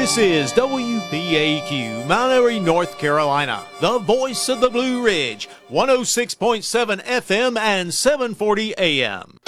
This is WPAQ, Mount Airy, North Carolina, the voice of the Blue Ridge, 106.7 FM and 740 AM.